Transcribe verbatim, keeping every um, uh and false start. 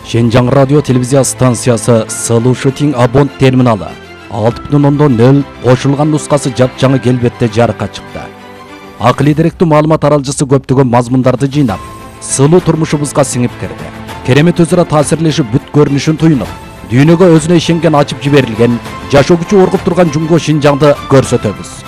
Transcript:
Шенжаң радио телевизия станциясы Сылуу Шытиң Абонт терминалы алты бүтүн ондон нөл кошулган нускасы жапжаңы келбетте жарыкка чыкты. Акылий деректүү маалымат аралжысы көптөгөн мазмундарды жыйнап, сылуу турмушубузга сиңип кирди. Керемет өзара таасирлешип бүт көрүнүшүн туюнуп, дүйнөгө өзүнө ишенген ачып жиберилген, жашоо күчү оргуп турган Жумго Шинжаңды көрсөтөбүз.